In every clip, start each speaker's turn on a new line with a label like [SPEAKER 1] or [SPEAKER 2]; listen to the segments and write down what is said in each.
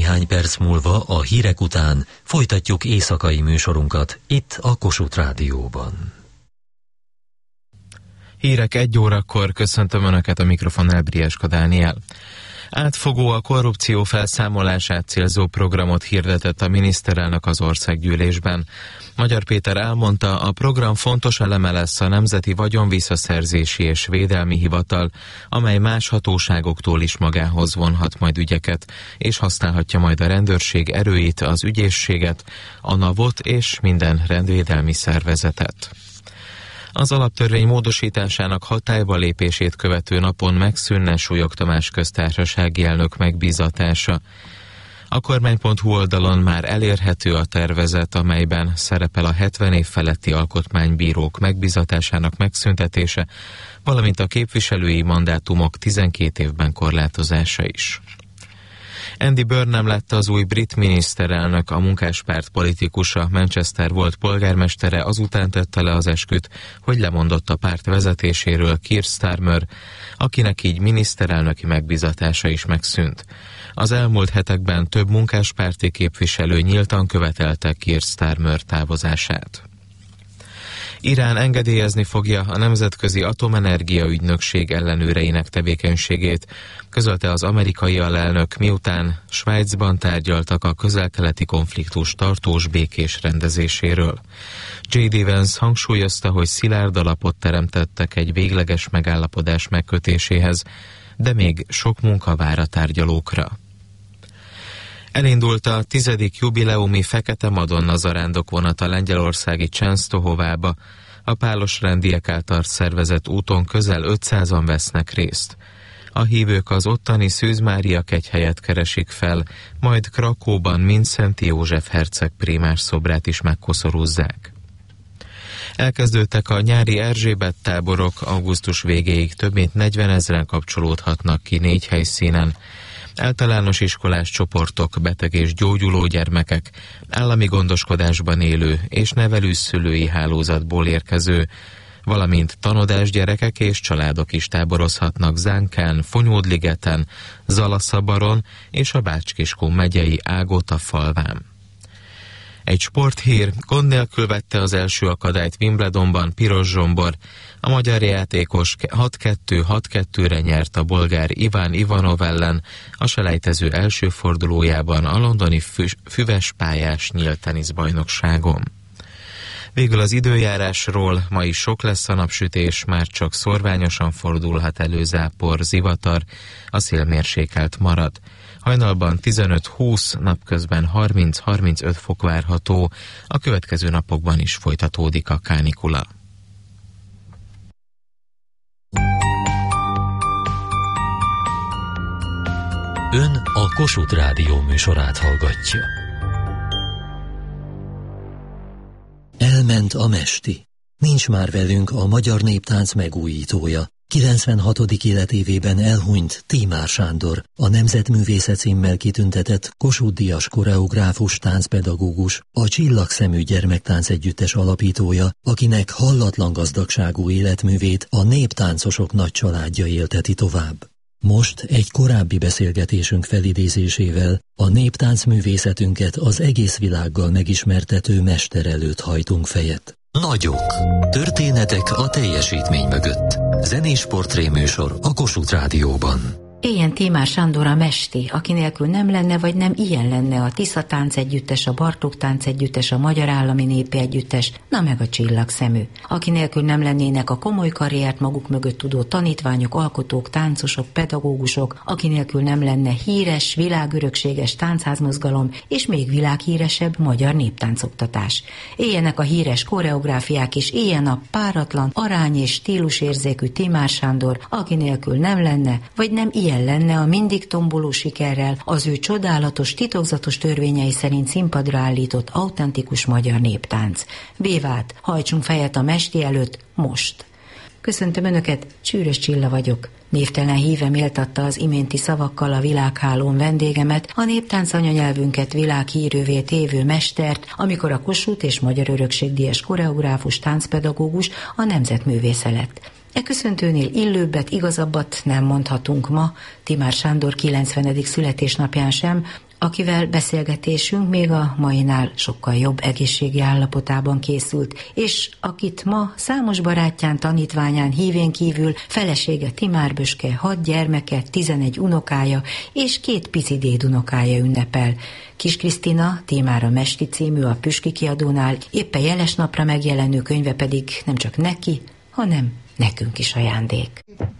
[SPEAKER 1] Néhány perc múlva a hírek után folytatjuk éjszakai műsorunkat itt a Kossuth Rádióban.
[SPEAKER 2] Hírek 1 órakor, köszöntöm Önöket, a mikrofonnál Brieska Dániel. Átfogó, a korrupció felszámolását célzó programot hirdetett a miniszterelnök az országgyűlésben. Magyar Péter elmondta, a program fontos eleme lesz a Nemzeti Vagyonvisszaszerzési és Védelmi Hivatal, amely más hatóságoktól is magához vonhat majd ügyeket, és használhatja majd a rendőrség erőit, az ügyészséget, a NAV-ot és minden rendvédelmi szervezetet. Az alaptörvény módosításának hatályba lépését követő napon megszűnne Súlyog Tamás köztársasági elnök megbízatása. A kormány.hu oldalon már elérhető a tervezet, amelyben szerepel a 70 év feletti alkotmánybírók megbízatásának megszüntetése, valamint a képviselői mandátumok 12 évben korlátozása is. Andy Burnham lett az új brit miniszterelnök, a munkáspárt politikusa. Manchester volt polgármestere, azután tette le az esküt, hogy lemondott a párt vezetéséről Keir Starmer, akinek így miniszterelnöki megbízatása is megszűnt. Az elmúlt hetekben több munkáspárti képviselő nyíltan követelte Keir Starmer távozását. Irán engedélyezni fogja a Nemzetközi Atomenergia Ügynökség ellenőreinek tevékenységét, közölte az amerikai alelnök, miután Svájcban tárgyaltak a közel-keleti konfliktus tartós békés rendezéséről. J.D. Vance hangsúlyozta, hogy szilárd alapot teremtettek egy végleges megállapodás megkötéséhez, de még sok munka vár a tárgyalókra. Elindult a 10. jubileumi Fekete Madonna zarándokvonat a lengyelországi Częstochovába. A pálosrendiek által szervezett úton közel 500-an vesznek részt. A hívők az ottani Szűz Mária kegyhelyet keresik fel, majd Krakóban Mindszenty József herceg prímás szobrát is megkoszorúzzák. Elkezdődtek a nyári Erzsébet táborok, augusztus végéig több mint 40 000-en kapcsolódhatnak ki 4 helyszínen. Általános iskolás csoportok, beteg és gyógyuló gyermekek, állami gondoskodásban élő és nevelőszülői hálózatból érkező, valamint tanodás gyerekek és családok is táborozhatnak Zánkán, Fonyódligeten, Zalaszabaron és a Bács-Kiskun megyei Ágóta falván. Egy sporthír: gond nélkül vette az első akadályt Wimbledonban Piros Zsombor. A magyar játékos 6-2-6-2-re nyert a bolgár Iván Ivanov ellen a selejtező első fordulójában a londoni füvespályás nyílt teniszbajnokságon. Végül az időjárásról: ma is sok lesz a napsütés, már csak szorványosan fordulhat elő zápor, zivatar, a szél mérsékelt marad. Hajnalban 15-20, napközben 30-35 fok várható, a következő napokban is folytatódik a kánikula.
[SPEAKER 1] Ön a Kossuth Rádió műsorát hallgatja. Elment a mesti. Nincs már velünk a magyar néptánc megújítója. 96. életévében elhunyt Tímár Sándor, a Nemzetművészet címmel kitüntetett Kossuth-díjas koreográfus, táncpedagógus, a Csillagszemű gyermektánc együttes alapítója, akinek hallatlan gazdagságú életművét a néptáncosok nagy családja élteti tovább. Most egy korábbi beszélgetésünk felidézésével a néptáncművészetünket az egész világgal megismertető mester előtt hajtunk fejet. Nagyok. Történetek a teljesítmény mögött. Zenés portréműsor a Kossuth Rádióban.
[SPEAKER 3] Éljen Tímár Sándor a mesti, aki nélkül nem lenne, vagy nem ilyen lenne a Tisza Tánc Együttes, a Bartók Tánc Együttes, a Magyar Állami Népi Együttes, na meg a Csillagszemű. Aki nélkül nem lennének a komoly karriert maguk mögött tudó tanítványok, alkotók, táncosok, pedagógusok, aki nélkül nem lenne híres, világörökséges táncházmozgalom, és még világhíresebb magyar néptáncoktatás. Éljenek a híres koreográfiák, és éljen a páratlan, arány és stílusérzékű Tímár Sándor, aki nélkül nem lenne, vagy nem ilyen lenne a mindig tomboló sikerrel az ő csodálatos, titokzatos törvényei szerint színpadra állított autentikus magyar néptánc. Bévát, hajtsunk fejet a mesti előtt most! Köszöntöm Önöket, Csűrös Csilla vagyok. Névtelen híve méltatta az iménti szavakkal a világhálón vendégemet, a néptánc anyanyelvünket világhírűvé tévő mestert, amikor a Kossuth és Magyar Örökségdíjas koreográfus, táncpedagógus, a nemzetművésze lett. E köszöntőnél illőbbet, igazabbat nem mondhatunk ma, Tímár Sándor 90. születésnapján sem, akivel beszélgetésünk még a mainál sokkal jobb egészségi állapotában készült, és akit ma számos barátján, tanítványán hívén kívül felesége Timár Böske, 6 gyermeke, 11 unokája és 2 pici dédunokája ünnepel. Kis Krisztina, Tímára Mesti című a Püski Kiadónál, éppen jeles napra megjelenő könyve pedig nem csak neki, hanem nekünk is ajándék.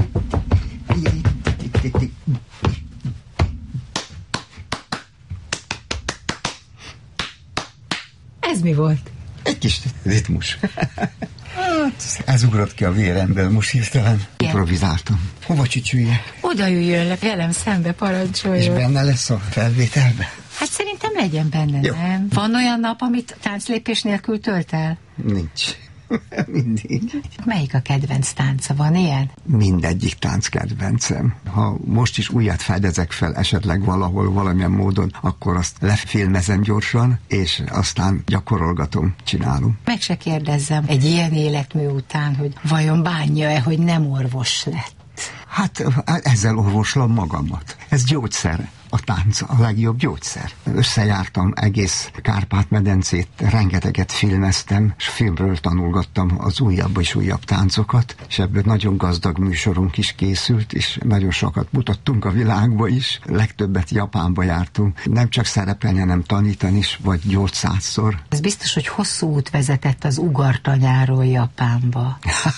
[SPEAKER 3] Ez mi volt?
[SPEAKER 4] Egy kis ritmus. Hát, ez ugrott ki a véremből most hirtelen. Improvizáltam. Hova csücsüljek?
[SPEAKER 3] Oda üljön le, velem szembe, parancsoljon.
[SPEAKER 4] És benne lesz a felvételbe?
[SPEAKER 3] Hát szerintem legyen benne, jó. Nem? Van olyan nap, amit tánclépés nélkül tölt el?
[SPEAKER 4] Nincs. Mindig.
[SPEAKER 3] Melyik a kedvenc tánca? Van ilyen?
[SPEAKER 4] Mindegyik tánc kedvencem. Ha most is újat fedezek fel esetleg valahol, valamilyen módon, akkor azt lefilmezem gyorsan, és aztán gyakorolgatom, csinálom.
[SPEAKER 3] Meg se kérdezzem egy ilyen életmű után, hogy vajon bánja-e, hogy nem orvos lett?
[SPEAKER 4] Hát ezzel orvoslom magamat. Ez gyógyszer. A tánc a legjobb gyógyszer. Összejártam egész Kárpát-medencét, rengeteget filmeztem, és filmről tanulgattam az újabb és újabb táncokat, és ebből nagyon gazdag műsorunk is készült, és nagyon sokat mutattunk a világba is. Legtöbbet Japánba jártunk. Nem csak szerepelni, hanem tanítani is, vagy 800-szor.
[SPEAKER 3] Ez biztos, hogy hosszú út vezetett az ugartanyáról Japánba.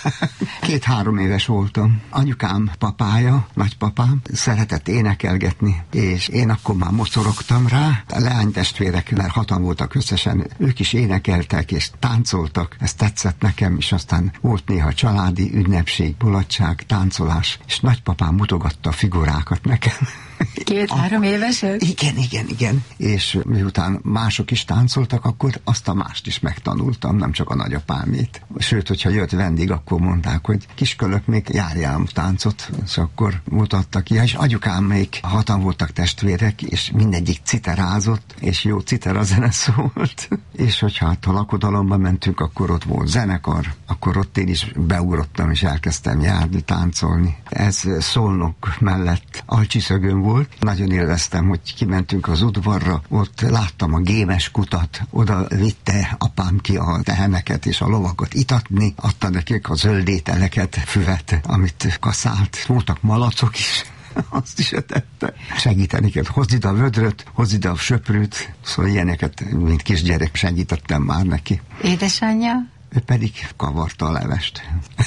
[SPEAKER 4] 2-3 éves voltam. Anyukám papája, nagypapám szeretett énekelgetni, és én akkor már mocorogtam rá. A leánytestvérek, mert 6-an voltak összesen, ők is énekeltek és táncoltak. Ez tetszett nekem, és aztán volt néha családi ünnepség, mulatság, táncolás, és nagypapám mutogatta a figurákat nekem.
[SPEAKER 3] 2-3 évesen?
[SPEAKER 4] Igen. És miután mások is táncoltak, akkor azt a mást is megtanultam, nem csak a nagyapámét. Sőt, hogyha jött vendég, akkor mondták, hogy kiskölök, még járjál táncot, és akkor mutattak ki. És anyukám még 6-an voltak testvérek, és mindegyik citerázott, és jó citerazene szólt. És hogyha hát a lakodalomba mentünk, akkor ott volt zenekar, akkor ott én is beugrottam, és elkezdtem járni, táncolni. Ez Szolnok mellett Alcsiszögön volt. Nagyon élveztem, hogy kimentünk az udvarra, ott láttam a gémes kutat, oda vitte apám ki a teheneket és a lovakat itatni, adta nekik a zöldételeket, füvet, amit kaszált. Voltak malacok is, azt is etette. Segíteni kell, hozd ide a vödröt, hozd ide a söprűt, szóval ilyeneket, mint kisgyerek segítettem már neki.
[SPEAKER 3] Édesanyja?
[SPEAKER 4] Ő pedig kavarta a levest.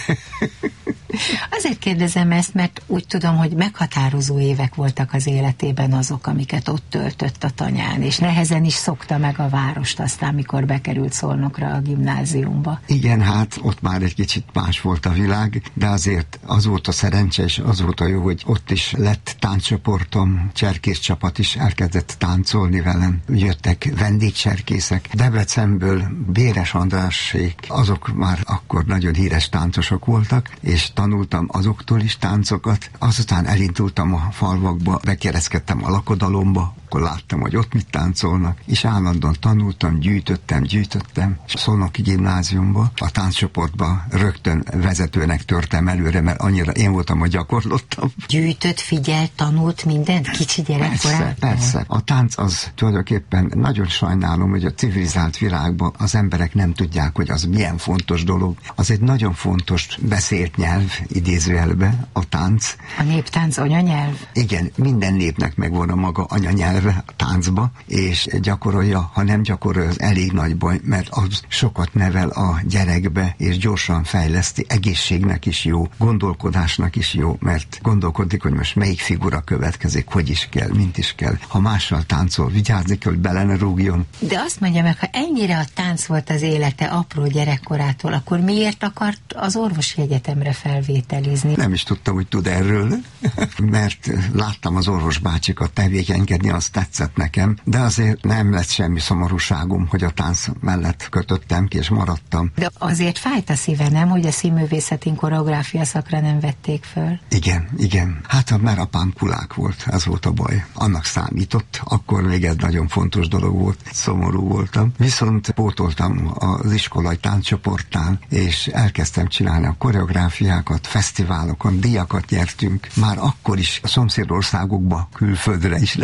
[SPEAKER 3] Azért kérdezem ezt, mert úgy tudom, hogy meghatározó évek voltak az életében azok, amiket ott töltött a tanyán, és nehezen is szokta meg a várost aztán, mikor bekerült Szolnokra a gimnáziumba.
[SPEAKER 4] Igen, hát ott már egy kicsit más volt a világ, de azért az volt a szerencse, és az volt a jó, hogy ott is lett tánccsoportom, cserkész csapat is elkezdett táncolni velem. Jöttek vendégcserkészek. Debrecenből Béres Andrásék, azok már akkor nagyon híres táncosok voltak, és tanultam azoktól is táncokat. Azután elindultam a falvakba, bekereszkedtem a lakodalomba, akkor láttam, hogy ott mit táncolnak, és állandóan tanultam, gyűjtöttem, és a Szolnoki gimnáziumba, a tánccsoportba rögtön vezetőnek törtem előre, mert annyira én voltam a gyakorlottam.
[SPEAKER 3] Gyűjtött, figyelt, tanult mindent kicsi gyerekkorától?
[SPEAKER 4] Persze. A tánc az tulajdonképpen nagyon sajnálom, hogy a civilizált világban az emberek nem tudják, hogy az milyen fontos dolog. Az egy nagyon fontos beszélt nyelv, idézőjelbe, a tánc.
[SPEAKER 3] A néptánc anyanyelv?
[SPEAKER 4] Igen, minden népnek megvan a maga anyanyelve a táncba, és gyakorolja, ha nem gyakorolja, az elég nagy baj, mert az sokat nevel a gyerekbe, és gyorsan fejleszti, egészségnek is jó, gondolkodásnak is jó, mert gondolkodik, hogy most melyik figura következik, hogy is kell, mint is kell. Ha mással táncol, vigyázni kell, hogy bele ne rúgjon.
[SPEAKER 3] De azt mondja meg, ha ennyire a tánc volt az élete apró gyerekkorától, akkor miért akart az orvosi egyetemre felvételizni?
[SPEAKER 4] Nem is tudtam, hogy tud erről, mert láttam az orvosbácsikat tevékenykedni, az tetszett nekem, de azért nem lett semmi szomorúságom, hogy a tánc mellett kötöttem ki, és maradtam.
[SPEAKER 3] De azért fájt a szíve, nem, hogy a színművészetén koreográfia szakra nem vették föl?
[SPEAKER 4] Igen. Hát mert apám kulák volt, ez volt a baj. Annak számított, akkor még ez nagyon fontos dolog volt, szomorú voltam. Viszont pótoltam az iskolai tánccsoportnál, és elkezdtem csinálni a koreográfiákat, fesztiválokon, díjakat nyertünk. Már akkor is a szomszédországokba, külföldre is lehetett menni.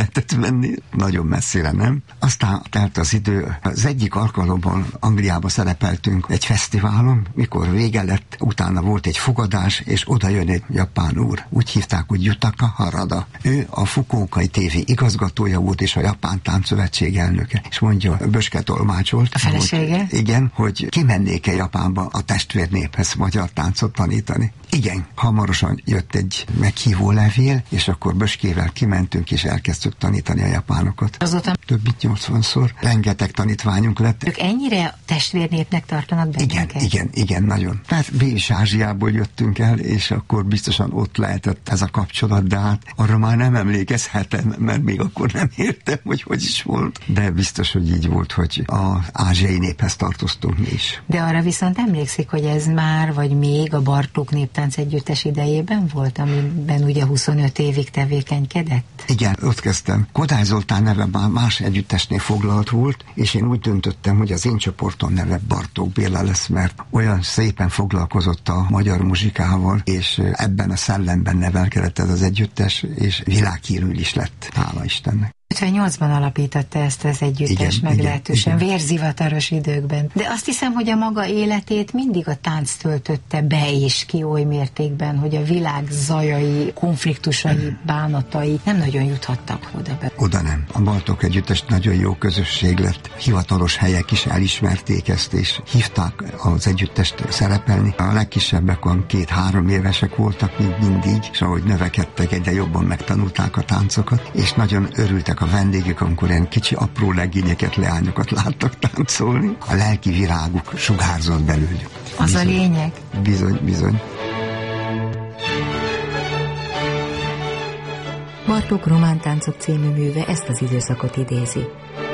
[SPEAKER 4] menni, nagyon messzire nem. Aztán telt az idő, az egyik alkalommal Angliába szerepeltünk egy fesztiválon, mikor vége lett, utána volt egy fogadás, és oda jön egy japán úr. Úgy hívták, hogy Yutaka Harada. Ő a Fukuokai TV igazgatója volt, és a Japán Táncszövetség elnöke. És mondja, Böske tolmácsolt.
[SPEAKER 3] A felesége?
[SPEAKER 4] Hogy, igen, hogy kimennék-e Japánba a testvérnéphez magyar táncot tanítani. Igen, hamarosan jött egy meghívó levél, és akkor Böskével kimentünk, és elkezdtük tanítani a japánokat.
[SPEAKER 3] Azóta
[SPEAKER 4] több mint 80-szor. Rengeteg tanítványunk lett.
[SPEAKER 3] Ők ennyire testvérnépnek tartanak bennünket?
[SPEAKER 4] Igen, nagyon. Tehát Bélis-Ázsiából jöttünk el, és akkor biztosan ott lehetett ez a kapcsolat, de hát arra már nem emlékezhetem, mert még akkor nem értem, hogy is volt. De biztos, hogy így volt, hogy az ázsiai néphez tartoztunk mi is.
[SPEAKER 3] De arra viszont emlékszik, hogy ez már, vagy még a Bartók Néptánc Együttes idejében volt, amiben ugye 25 évig tevékenykedett?
[SPEAKER 4] Igen, ott kezdtem. Kodály Zoltán neve már más együttesnél foglalt volt, és én úgy döntöttem, hogy az én csoportom neve Bartók Béla lesz, mert olyan szépen foglalkozott a magyar muzsikával, és ebben a szellemben nevelkedett ez az együttes, és világhírű is lett, hála Istennek.
[SPEAKER 3] 58-ban alapította ezt az együttes, meglehetősen vérzivataros időkben. De azt hiszem, hogy a maga életét mindig a tánc töltötte be és ki oly mértékben, hogy a világ zajai, konfliktusai, bánatai nem nagyon juthattak oda be.
[SPEAKER 4] Oda nem. A Bartók Együttes nagyon jó közösség lett. Hivatalos helyek is elismerték ezt, és hívták az együttest szerepelni. A legkisebbek 2-3 évesek voltak még mindig, és ahogy növekedtek, egyre jobban megtanulták a táncokat, és nagyon örültek a vendégek, amikor ilyen kicsi apró legényeket, leányokat láttak táncolni. A lelki viráguk sugárzott belőlük.
[SPEAKER 3] Az a lényeg?
[SPEAKER 4] Bizony.
[SPEAKER 3] Bartók Román táncok című műve ezt az időszakot idézi.